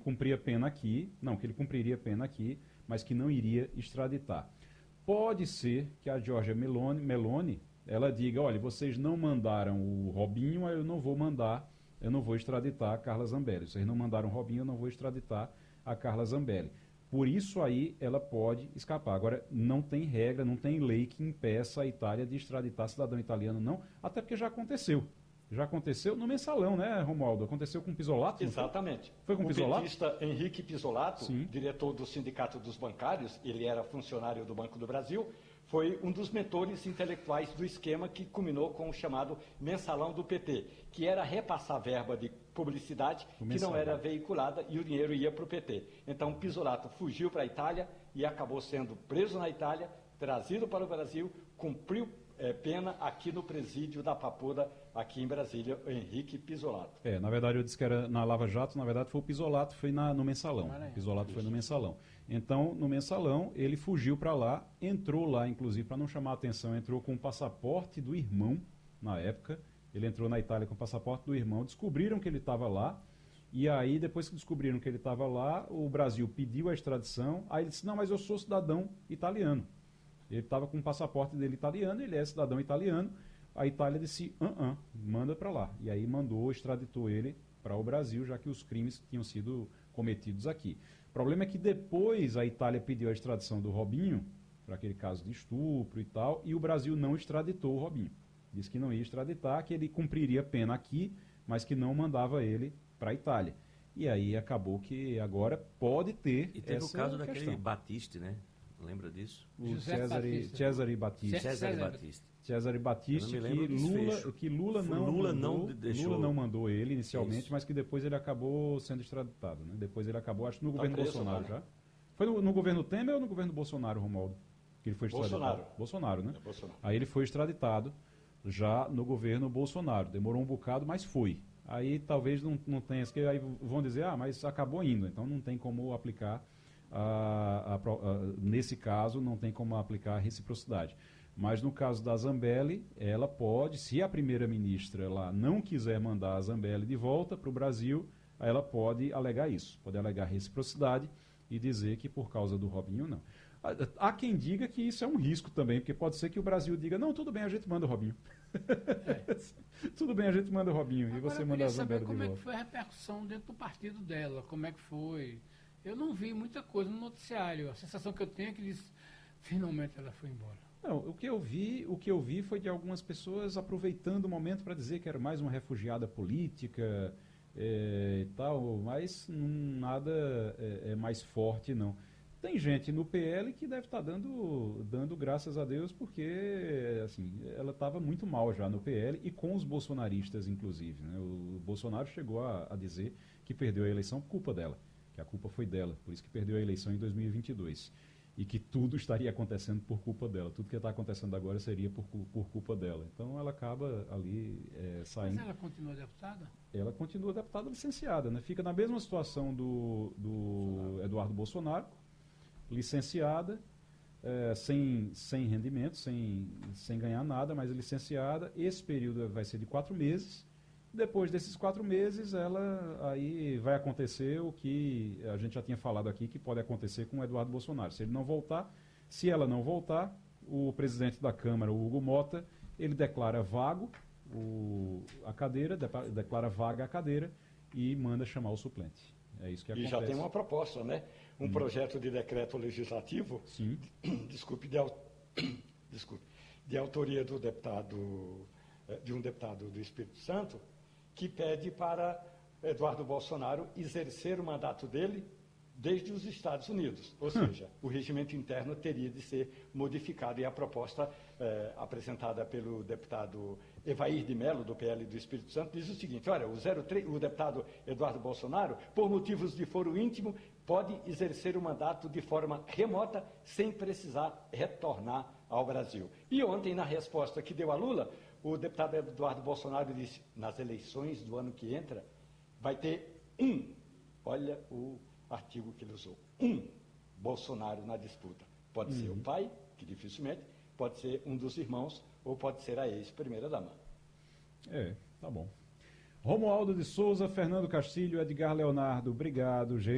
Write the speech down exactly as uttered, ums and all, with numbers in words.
cumpria pena aqui, não, que ele cumpriria pena aqui, mas que não iria extraditar. Pode ser que a Giorgia Meloni, Meloni ela diga, olha, vocês não mandaram o Robinho, eu não vou mandar, eu não vou extraditar a Carla Zambelli. Vocês não mandaram o Robinho, eu não vou extraditar a Carla Zambelli. Por isso aí ela pode escapar. Agora, não tem regra, não tem lei que impeça a Itália de extraditar cidadão italiano, não, até porque já aconteceu. Já aconteceu no Mensalão, né, Romualdo? Aconteceu com o Pisolato? Exatamente. Foi com o Pisolato? O petista Henrique Pisolato, Sim. diretor do Sindicato dos Bancários, ele era funcionário do Banco do Brasil, foi um dos mentores intelectuais do esquema que culminou com o chamado Mensalão do P T, que era repassar verba de publicidade que não era veiculada e o dinheiro ia para o P T. Então, Pisolato fugiu para a Itália e acabou sendo preso na Itália, trazido para o Brasil, cumpriu É, pena aqui no presídio da Papuda, aqui em Brasília, o Henrique Pisolato. É, na verdade eu disse que era na Lava Jato, na verdade foi o Pisolato, foi na, no Mensalão. O Pisolato foi no Mensalão. Então, no Mensalão, ele fugiu para lá, entrou lá, inclusive, para não chamar a atenção, entrou com o passaporte do irmão, na época. Ele entrou na Itália com o passaporte do irmão, descobriram que ele estava lá, e aí, depois que descobriram que ele estava lá, o Brasil pediu a extradição, aí ele disse, não, mas eu sou cidadão italiano. Ele estava com o passaporte dele italiano, ele é cidadão italiano. A Itália disse, ah, ah, manda para lá. E aí mandou, extraditou ele para o Brasil, já que os crimes tinham sido cometidos aqui. O problema é que depois a Itália pediu a extradição do Robinho, para aquele caso de estupro e tal, e o Brasil não extraditou o Robinho. Disse que não ia extraditar, que ele cumpriria pena aqui, mas que não mandava ele para a Itália. E aí acabou que agora pode ter E teve essa o caso questão. daquele Batiste, né? Lembra disso? O Cesare, Cesare Battisti. Cesare Battisti. Cesare Battisti, que Lula, que Lula não Lula mandou, não deixou. Lula não mandou ele inicialmente, Isso. mas que depois ele acabou sendo extraditado, né? Depois ele acabou, acho que no Tá governo preso, Bolsonaro né? já. Foi no, no governo Temer ou no governo Bolsonaro, Romualdo? Que ele foi extraditado? Bolsonaro. Bolsonaro, né? É Bolsonaro. Aí ele foi extraditado já no governo Bolsonaro. Demorou um bocado, mas foi. Aí talvez não, não tenha, que aí vão dizer, ah, mas acabou indo, então não tem como aplicar. A, a, a, nesse caso não tem como aplicar a reciprocidade, mas no caso da Zambelli ela pode, se a primeira-ministra lá não quiser mandar a Zambelli de volta para o Brasil, ela pode alegar isso, pode alegar reciprocidade e dizer que por causa do Robinho não. Há, há quem diga que isso é um risco também, porque pode ser que o Brasil diga, não, tudo bem, a gente manda o Robinho. É. Tudo bem, a gente manda o Robinho. Agora, e você eu manda a Zambelli de como volta. é que foi a repercussão dentro do partido dela, como é que foi. Eu não vi muita coisa no noticiário. A sensação que eu tenho é que eles, finalmente ela foi embora. Não, o que eu vi, o que eu vi foi de algumas pessoas aproveitando o momento para dizer que era mais uma refugiada política é, e tal, mas não, nada é, é mais forte, não. Tem gente no P L que deve estar dando, dando graças a Deus porque assim, ela estava muito mal já no P L e com os bolsonaristas, inclusive. Né? O Bolsonaro chegou a, a dizer que perdeu a eleição por culpa dela. Que a culpa foi dela, por isso que perdeu a eleição em dois mil e vinte e dois. E que tudo estaria acontecendo por culpa dela. Tudo que está acontecendo agora seria por, por culpa dela. Então ela acaba ali é, saindo... Mas ela continua deputada? Ela continua deputada licenciada, né? Fica na mesma situação do, do Bolsonaro. Eduardo Bolsonaro, licenciada, é, sem, sem rendimento, sem, sem ganhar nada, mas licenciada. Esse período vai ser de quatro meses. Depois desses quatro meses, ela aí vai acontecer o que a gente já tinha falado aqui, que pode acontecer com o Eduardo Bolsonaro. Se ele não voltar, se ela não voltar, o presidente da Câmara, o Hugo Mota, ele declara vago o, a cadeira, de, declara vaga a cadeira e manda chamar o suplente. É isso que acontece. E já tem uma proposta, né? Um hum. projeto de decreto legislativo, Sim. desculpe, de, desculpe, de autoria do deputado, de um deputado do Espírito Santo, que pede para Eduardo Bolsonaro exercer o mandato dele desde os Estados Unidos. Ou seja, o regimento interno teria de ser modificado. E a proposta eh, apresentada pelo deputado Evair de Mello, do P L do Espírito Santo, diz o seguinte, olha, o, zero três, o deputado Eduardo Bolsonaro, por motivos de foro íntimo, pode exercer o mandato de forma remota, sem precisar retornar ao Brasil. E ontem, na resposta que deu a Lula, o deputado Eduardo Bolsonaro disse, nas eleições do ano que entra, vai ter um, olha o artigo que ele usou, um Bolsonaro na disputa. Pode uhum. ser o pai, que dificilmente, pode ser um dos irmãos, ou pode ser a ex-primeira-dama. É, tá bom. Romualdo de Souza, Fernando Castilho, Edgar Leonardo, obrigado, gente.